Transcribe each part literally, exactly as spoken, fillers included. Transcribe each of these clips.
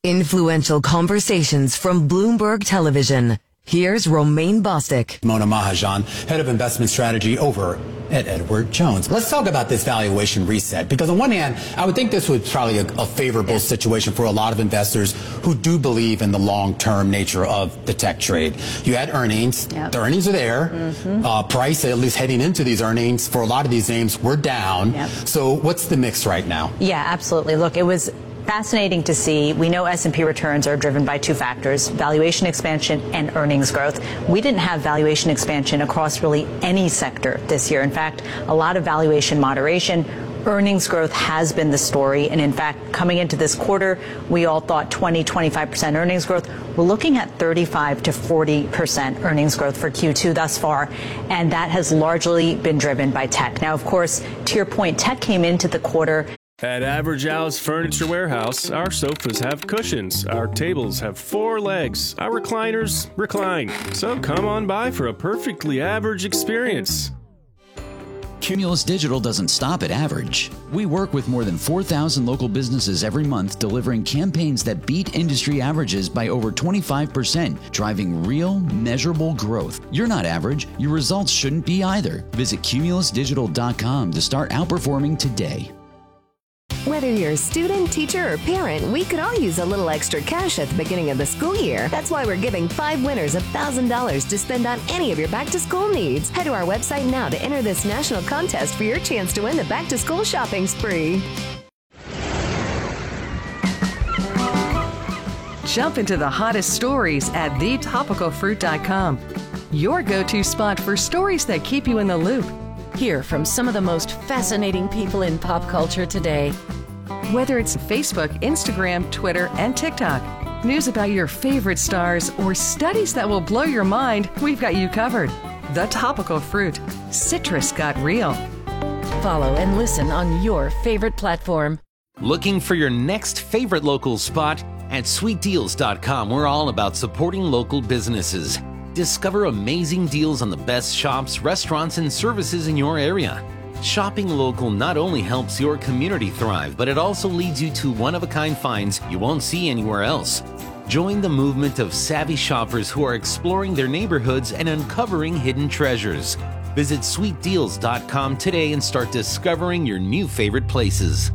Influential conversations from Bloomberg Television. Here's Romaine Bostick. Mona Mahajan, head of investment strategy over at Edward Jones. Let's talk about this valuation reset, because on one hand, I would think this was probably a, a favorable situation for a lot of investors who do believe in the long-term nature of the tech trade. You had earnings. Yep. The earnings are there. Mm-hmm. Uh, price, at least heading into these earnings, for a lot of these names, were down. Yep. So what's the mix right now? Yeah, absolutely. Look, it was fascinating to see. We know S and P returns are driven by two factors, valuation expansion and earnings growth. We didn't have valuation expansion across really any sector this year. In fact, a lot of valuation moderation. Earnings growth has been the story. And in fact, coming into this quarter, we all thought twenty, twenty-five percent earnings growth. We're looking at thirty-five to forty percent earnings growth for Q two thus far. And that has largely been driven by tech. Now, of course, to your point, tech came into the quarter. At Average Al's Furniture Warehouse, our sofas have cushions, our tables have four legs, our recliners recline. So come on by for a perfectly average experience. Cumulus Digital doesn't stop at average. We work with more than four thousand local businesses every month, delivering campaigns that beat industry averages by over twenty-five percent, driving real, measurable growth. You're not average. Your results shouldn't be either. Visit cumulus digital dot com to start outperforming today. Whether you're a student, teacher, or parent, we could all use a little extra cash at the beginning of the school year. That's why we're giving five winners one thousand dollars to spend on any of your back-to-school needs. Head to our website now to enter this national contest for your chance to win the back-to-school shopping spree. Jump into the hottest stories at the topical fruit dot com. Your go-to spot for stories that keep you in the loop. Hear from some of the most fascinating people in pop culture today. Whether it's Facebook, Instagram, Twitter, and TikTok, news about your favorite stars, or studies that will blow your mind, we've got you covered. The Topical Fruit. Citrus got real. Follow and listen on your favorite platform. Looking for your next favorite local spot? At sweet deals dot com, we're all about supporting local businesses. Discover amazing deals on the best shops, restaurants, and services in your area. Shopping local not only helps your community thrive, but it also leads you to one-of-a-kind finds you won't see anywhere else. Join the movement of savvy shoppers who are exploring their neighborhoods and uncovering hidden treasures. Visit sweet deals dot com today and start discovering your new favorite places.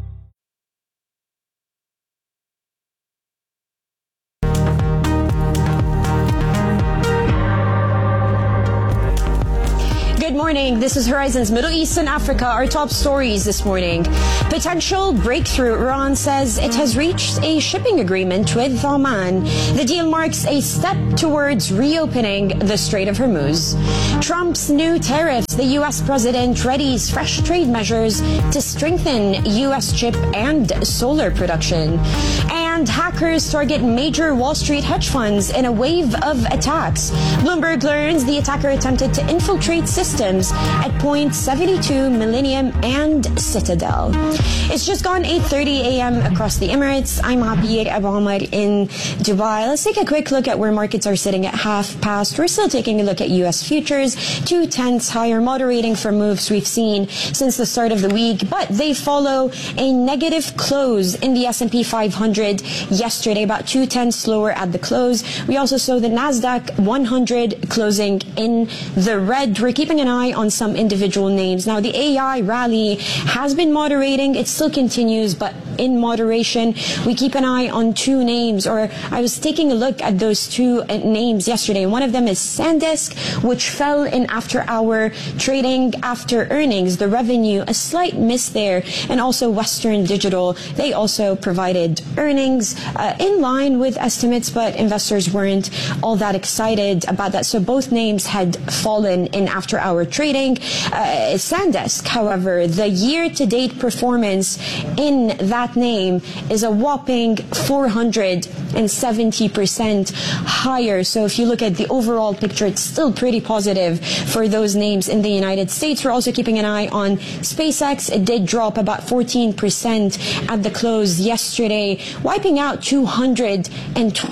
Good morning. This is Horizon's Middle East and Africa. Our top stories this morning. Potential breakthrough. Iran says it has reached a shipping agreement with Oman. The deal marks a step towards reopening the Strait of Hormuz. Trump's new tariffs. The U S president readies fresh trade measures to strengthen U S chip and solar production. And hackers target major Wall Street hedge funds in a wave of attacks. Bloomberg learns the attacker attempted to infiltrate systems at Point seventy-two, Millennium, and Citadel. It's just gone eight thirty a.m. across the Emirates. I'm Abir Abu Omar in Dubai. Let's take a quick look at where markets are sitting at half past. We're still taking a look at U S futures. Two tenths higher, moderating from moves we've seen since the start of the week, but they follow a negative close in the S and P five hundred yesterday, about two tenths lower at the close. We also saw the NASDAQ one hundred closing in the red. We're keeping an eye on some individual names. Now, the A I rally has been moderating. It still continues, but in moderation. We keep an eye on two names, or I was taking a look at those two names yesterday. One of them is SanDisk, which fell in after-hour trading after earnings. The revenue, a slight miss there. And also Western Digital. They also provided earnings uh, in line with estimates, but investors weren't all that excited about that. So both names had fallen in after-hour trading. Uh, SanDisk, however, the year-to-date performance in that name is a whopping four hundred seventy percent higher. So if you look at the overall picture, it's still pretty positive for those names in the United States. We're also keeping an eye on SpaceX. It did drop about fourteen percent at the close yesterday, wiping out two hundred twenty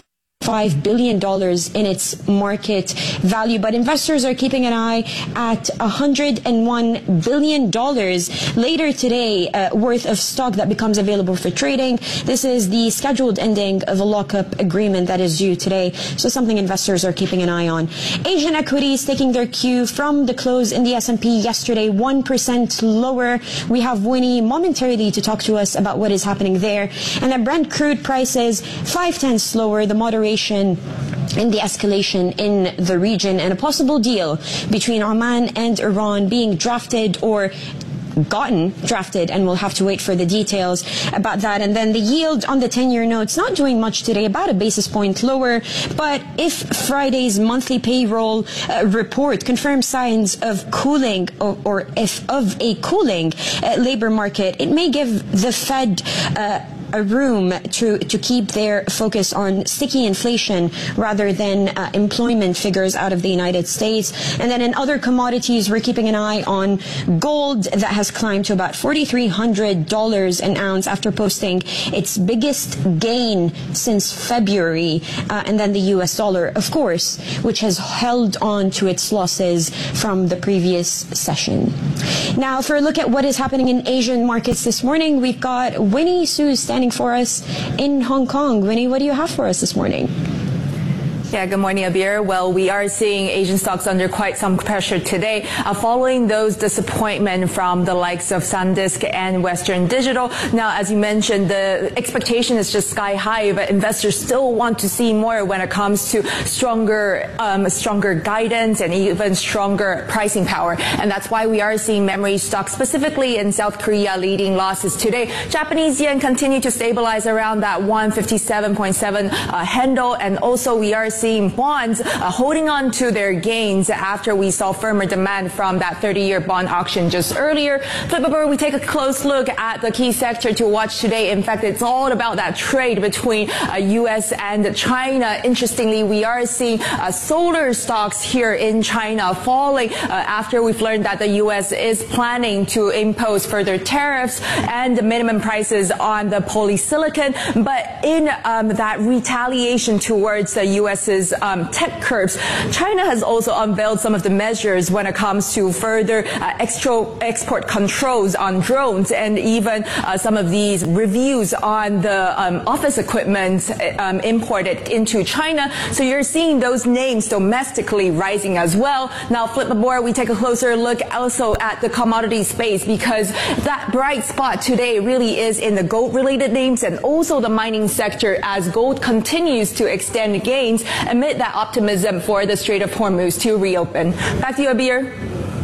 five billion dollars in its market value, but investors are keeping an eye at one hundred one billion dollars later today uh, worth of stock that becomes available for trading. This is the scheduled ending of a lockup agreement that is due today, so something investors are keeping an eye on. Asian equities taking their cue from the close in the S and P yesterday, one percent lower. We have Winnie momentarily to talk to us about what is happening there. And then Brent crude prices five tenths lower, the moderation in the escalation in the region, and a possible deal between Oman and Iran being drafted or gotten drafted, and we'll have to wait for the details about that. And then the yield on the ten-year notes not doing much today, about a basis point lower, but if Friday's monthly payroll uh, report confirms signs of cooling, or, or if of a cooling uh, labor market, it may give the Fed uh, a room to, to keep their focus on sticky inflation rather than uh, employment figures out of the United States. And then in other commodities, we're keeping an eye on gold that has climbed to about four thousand three hundred dollars an ounce after posting its biggest gain since February. Uh, and then the U S dollar, of course, which has held on to its losses from the previous session. Now, for a look at what is happening in Asian markets this morning, we've got Winnie Su standing for us in Hong Kong. Winnie, what do you have for us this morning? Yeah, good morning, Abir. Well, we are seeing Asian stocks under quite some pressure today, uh, following those disappointment from the likes of SanDisk and Western Digital. Now, as you mentioned, the expectation is just sky high, but investors still want to see more when it comes to stronger, um, stronger guidance and even stronger pricing power. And that's why we are seeing memory stocks, specifically in South Korea, leading losses today. Japanese yen continue to stabilize around that one fifty-seven point seven uh, handle, and also we are seeing seeing bonds uh, holding on to their gains after we saw firmer demand from that thirty-year bond auction just earlier. Flip over, we take a close look at the key sector to watch today. In fact, it's all about that trade between uh, U S and China. Interestingly, we are seeing uh, solar stocks here in China falling uh, after we've learned that the U S is planning to impose further tariffs and minimum prices on the polysilicon. But in um, that retaliation towards the U S's um, tech curbs, China has also unveiled some of the measures when it comes to further uh, extra export controls on drones, and even uh, some of these reviews on the um, office equipment um, imported into China. So you're seeing those names domestically rising as well. Now, flip the board, we take a closer look also at the commodity space, because that bright spot today really is in the gold-related names and also the mining sector, as gold continues to extend gains amid that optimism for the Strait of Hormuz to reopen. Back to you, Abir.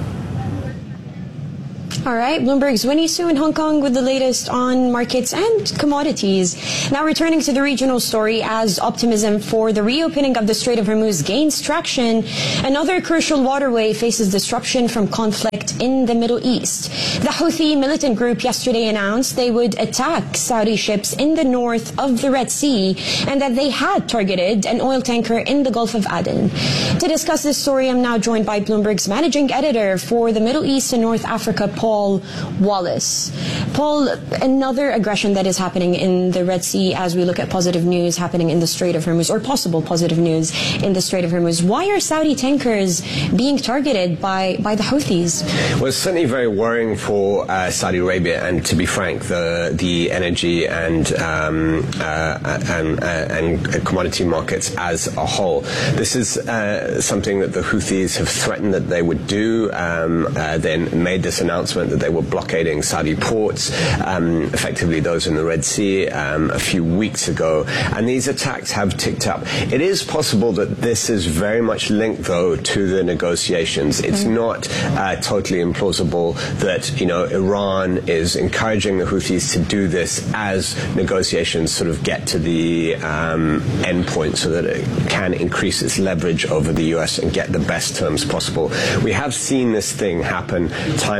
All right, Bloomberg's Winnie Su in Hong Kong with the latest on markets and commodities. Now returning to the regional story, as optimism for the reopening of the Strait of Hormuz gains traction, another crucial waterway faces disruption from conflict in the Middle East. The Houthi militant group yesterday announced they would attack Saudi ships in the north of the Red Sea, and that they had targeted an oil tanker in the Gulf of Aden. To discuss this story, I'm now joined by Bloomberg's managing editor for the Middle East and North Africa, Paul Paul Wallace. Paul, another aggression that is happening in the Red Sea as we look at positive news happening in the Strait of Hormuz, or possible positive news in the Strait of Hormuz. Why are Saudi tankers being targeted by, by the Houthis? Well, it's certainly very worrying for uh, Saudi Arabia, and to be frank, the the energy and um, uh, and, uh, and commodity markets as a whole. This is uh, something that the Houthis have threatened that they would do, um, uh, then made this announcement that they were blockading Saudi ports, um, effectively those in the Red Sea, um, a few weeks ago. And these attacks have ticked up. It is possible that this is very much linked, though, to the negotiations. It's mm-hmm. not uh, totally implausible that, you know, Iran is encouraging the Houthis to do this as negotiations sort of get to the um, end point, so that it can increase its leverage over the U S and get the best terms possible. We have seen this thing happen time and time again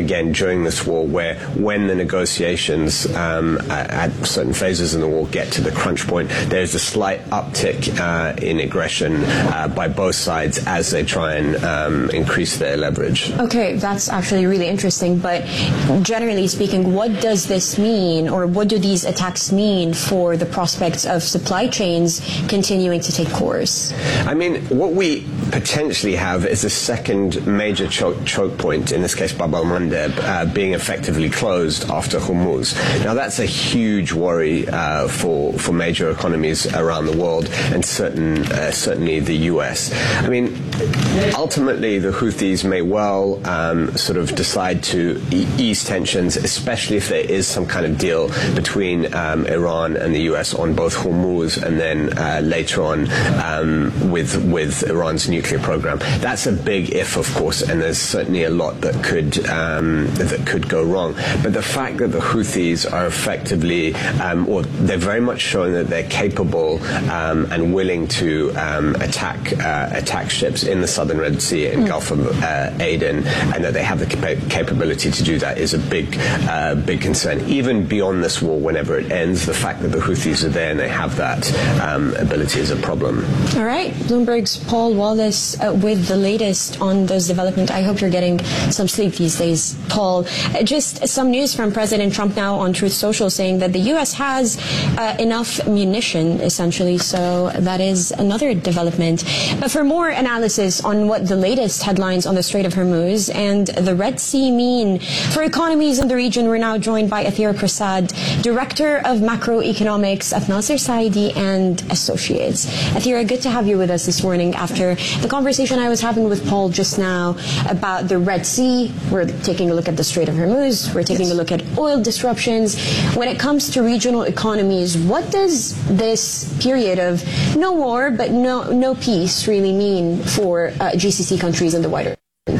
again during this war, where when the negotiations um, at, at certain phases in the war get to the crunch point, there's a slight uptick uh, in aggression uh, by both sides as they try and um, increase their leverage. Okay, that's actually really interesting. But generally speaking, what does this mean, or what do these attacks mean for the prospects of supply chains continuing to take course? I mean, what we potentially have is a second major choke, choke point, in this case Bab al-Mandeb, uh, being effectively closed after Hormuz. Now that's a huge worry uh, for, for major economies around the world, and certain, uh, certainly the U S. I mean, ultimately the Houthis may well um, sort of decide to e- ease tensions, especially if there is some kind of deal between um, Iran and the U S on both Hormuz and then uh, later on um, with, with Iran's nuclear program. That's a big if, of course, and there's certainly a lot that could um, that could go wrong. But the fact that the Houthis are effectively, um, or they're very much showing that they're capable um, and willing to um, attack uh, attack ships in the southern Red Sea and mm. Gulf of uh, Aden, and that they have the capa- capability to do that is a big uh, big concern. Even beyond this war, whenever it ends, the fact that the Houthis are there and they have that um, ability is a problem. All right, Bloomberg's Paul Wallace uh, with the latest on those developments. I hope you're getting some sleep these days, Paul. Uh, just some news from President Trump now on Truth Social saying that the U S has uh, enough munition, essentially, so that is another development. But for more analysis on what the latest headlines on the Strait of Hormuz and the Red Sea mean for economies in the region, we're now joined by Athira Prasad, Director of Macroeconomics at Nasser Saidi and Associates. Athira, good to have you with us this morning after the conversation I was having with Paul just now about the Red Sea. We're taking a look at the Strait of Hormuz. We're taking yes. a look at oil disruptions. When it comes to regional economies, what does this period of no war but no no peace really mean for uh, G C C countries in the wider?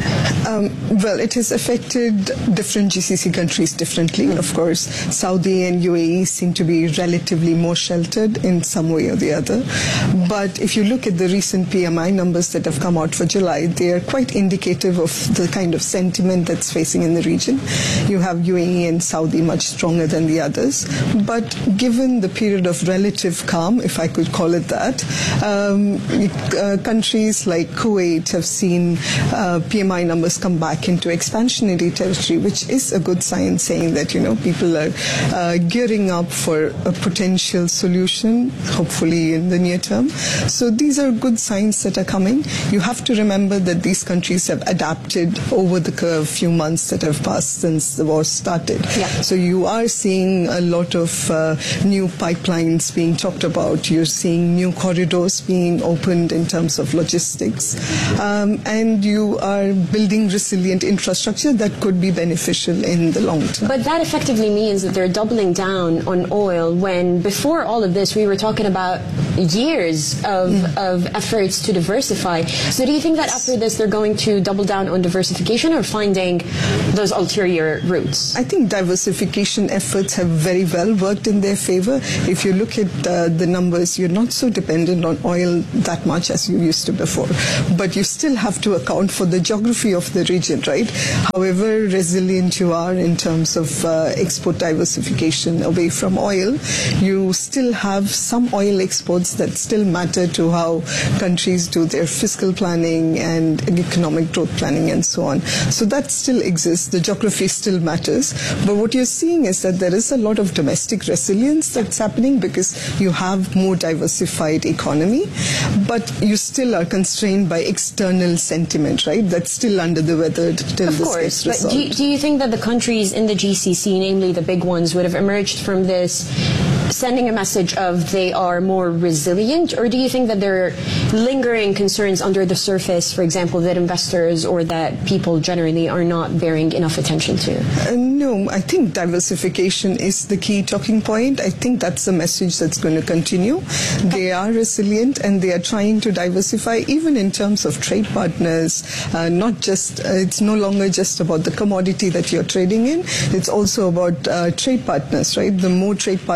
Um, well, it has affected different G C C countries differently. Of course, Saudi and U A E seem to be relatively more sheltered in some way or the other. But if you look at the recent P M I numbers that have come out for July, they are quite indicative of the kind of sentiment that's facing in the region. You have U A E and Saudi much stronger than the others. But given the period of relative calm, if I could call it that, um, uh, countries like Kuwait have seen uh, P M I numbers come back into expansionary territory, which is a good sign, saying that, you know, people are uh, gearing up for a potential solution, hopefully in the near term. So these are good signs that are coming. You have to remember that these countries have adapted over the few months that have passed since the war started. Yeah. So you are seeing a lot of uh, new pipelines being talked about. You're seeing new corridors being opened in terms of logistics. Um, and you are building resilient infrastructure that could be beneficial in the long term. But that effectively means that they're doubling down on oil, when before all of this we were talking about years of, mm. of efforts to diversify. So do you think that after this they're going to double down on diversification or finding those ulterior routes? I think diversification efforts have very well worked in their favor. If you look at uh, the numbers, you're not so dependent on oil that much as you used to before. But you still have to account for the geography of the region, right? However resilient you are in terms of uh, export diversification away from oil, you still have some oil exports that still matter to how countries do their fiscal planning and economic growth planning and so on. So that still exists. The geography still matters. But what you're seeing is that there is a lot of domestic resilience that's happening because you have more diversified economy, but you still are constrained by external sentiment, right? That's still under the weather till of this course, gets but resolved. do you, do you think that the countries in the G C C, namely the big ones, would have emerged from this sending a message of they are more resilient, or do you think that there are lingering concerns under the surface, for example, that investors or that people generally are not bearing enough attention to? Uh, no, I think diversification is the key talking point. I think that's the message that's going to continue. They are resilient and they are trying to diversify even in terms of trade partners, uh, not just, uh, it's no longer just about the commodity that you're trading in, it's also about uh, trade partners, right? The more trade partners you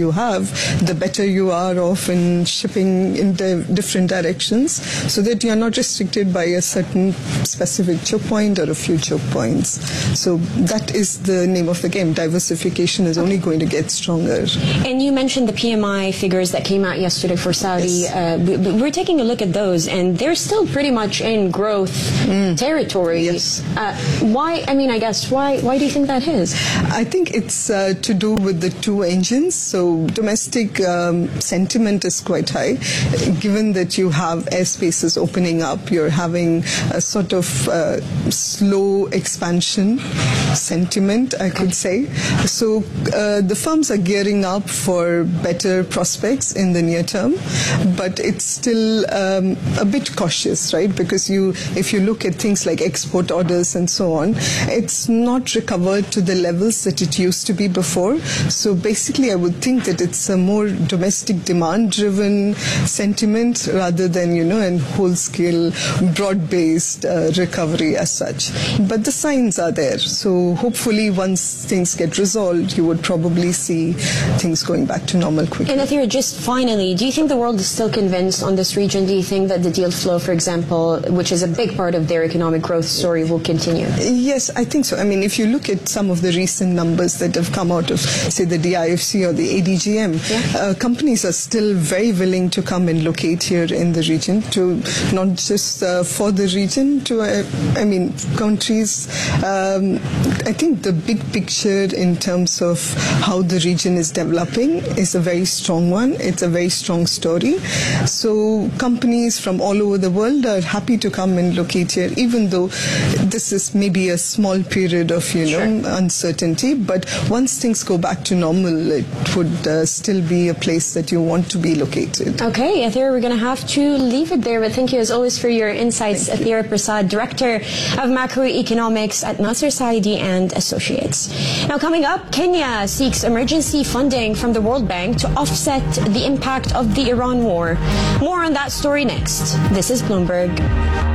you have, the better you are off in shipping in the different directions, so that you're not restricted by a certain specific choke point or a few choke points. So that is the name of the game. Diversification is only going to get stronger. And you mentioned the P M I figures that came out yesterday for Saudi. Yes. Uh, we, we're taking a look at those, and they're still pretty much in growth mm. territory. Yes. Uh, why, I mean, I guess, why, why do you think that is? I think it's uh, to do with the two engines. So domestic um, sentiment is quite high. Given that you have airspaces opening up, you're having a sort of uh, slow expansion sentiment, I could say. So uh, the firms are gearing up for better prospects in the near term, but it's still um, a bit cautious, right? Because you, if you look at things like export orders and so on, it's not recovered to the levels that it used to be before. So basically, I would think that it's a more domestic demand-driven sentiment rather than, you know, an whole-scale, broad-based uh, recovery as such. But the signs are there. So hopefully, once things get resolved, you would probably see things going back to normal quickly. And Athira, just finally, do you think the world is still convinced on this region? Do you think that the deal flow, for example, which is a big part of their economic growth story, will continue? Yes, I think so. I mean, if you look at some of the recent numbers that have come out of, say, the D I F C or the A D G M, yeah. uh, companies are still very willing to come and locate here in the region, to not just uh, for the region, to, uh, I mean, countries. Um, I think the big picture in terms of how the region is developing is a very strong one. It's a very strong story. So companies from all over the world are happy to come and locate here, even though this is maybe a small period of, you know, sure. uncertainty. But once things go back to normal, it would uh, still be a place that you want to be located. Okay, Athira, we're going to have to leave it there. But thank you as always for your insights, thank Athira you. Prasad, Director of Macroeconomics at Nasser Saidi and Associates. Now, coming up, Kenya seeks emergency funding from the World Bank to offset the impact of the Iran war. More on that story next. This is Bloomberg.